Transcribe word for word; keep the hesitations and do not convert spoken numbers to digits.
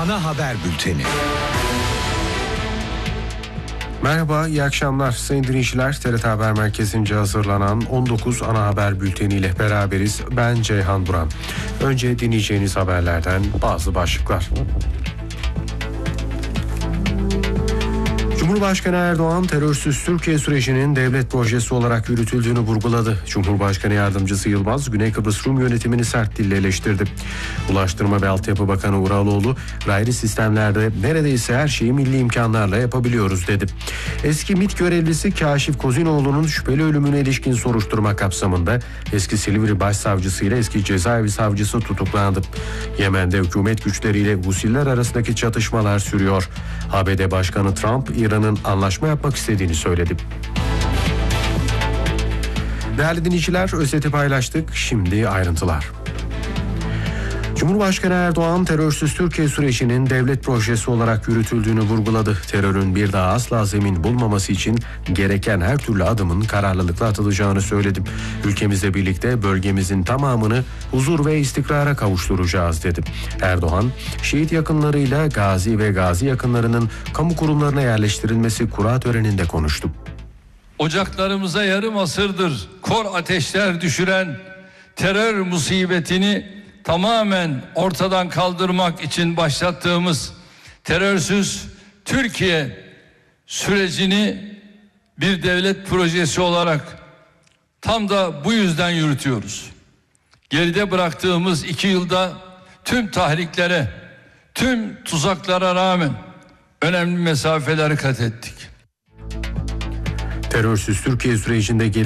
ana haber bülteni. Merhaba, iyi akşamlar sayın dinleyiciler. T R T Haber Merkezi'nce hazırlanan on dokuz ana haber bülteniyle beraberiz. Ben Ceyhan Duran. Önce dinleyeceğiniz haberlerden bazı başlıklar. Cumhurbaşkanı Erdoğan, terörsüz Türkiye sürecinin devlet projesi olarak yürütüldüğünü vurguladı. Cumhurbaşkanı Yardımcısı Yılmaz, Güney Kıbrıs Rum yönetimini sert dille eleştirdi. Ulaştırma ve Altyapı Bakanı Uraloğlu, raylı sistemlerde neredeyse her şeyi milli imkanlarla yapabiliyoruz dedi. Eski MİT görevlisi Kaşif Kozinoğlu'nun şüpheli ölümüne ilişkin soruşturma kapsamında eski Silivri Başsavcısı ile eski cezaevi savcısı tutuklandı. Yemen'de hükümet güçleriyle Husiller arasındaki çatışmalar sürüyor. A B D Başkanı Trump, İran'ın anlaşma yapmak istediğini söyledi. Değerli dinleyiciler, özeti paylaştık. Şimdi ayrıntılar. Cumhurbaşkanı Erdoğan, terörsüz Türkiye sürecinin devlet projesi olarak yürütüldüğünü vurguladı. Terörün bir daha asla zemin bulmaması için gereken her türlü adımın kararlılıkla atılacağını söyledi. Ülkemizle birlikte bölgemizin tamamını huzur ve istikrara kavuşturacağız dedi. Erdoğan, şehit yakınlarıyla gazi ve gazi yakınlarının kamu kurumlarına yerleştirilmesi kura töreninde konuştu. Ocaklarımıza yarım asırdır kor ateşler düşüren terör musibetini tamamen ortadan kaldırmak için başlattığımız terörsüz Türkiye sürecini bir devlet projesi olarak tam da bu yüzden yürütüyoruz. Geride bıraktığımız iki yılda tüm tahriklere, tüm tuzaklara rağmen önemli mesafeleri kat ettik. Terörsüz Türkiye sürecinde